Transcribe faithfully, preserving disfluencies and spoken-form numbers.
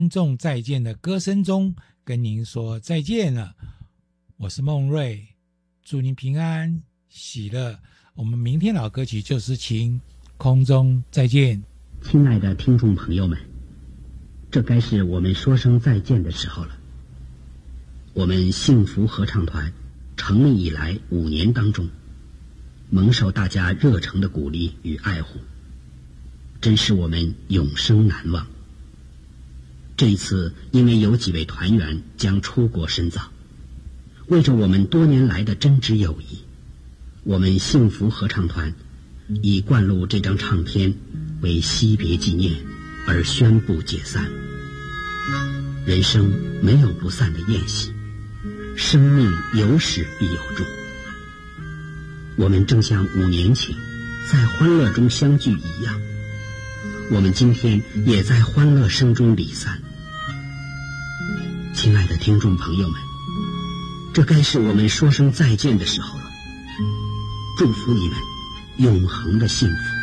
听众再见的歌声中跟您说再见了。我是孟瑞，祝您平安喜乐。我们明天老歌曲就是情，空中再见。 亲爱的听众朋友们，这该是我们说声再见的时候了。我们幸福合唱团成立以来五年当中，蒙受大家热诚的鼓励与爱护，真是我们永生难忘。这一次因为有几位团员将出国深造，为着我们多年来的真挚友谊，我们幸福合唱团以灌录这张唱片为惜别纪念而宣布解散。人生没有不散的宴席，生命有始必有终。我们正像五年前在欢乐中相聚一样，我们今天也在欢乐声中离散。亲爱的听众朋友们，这该是我们说声再见的时候了。祝福你们永恒的幸福。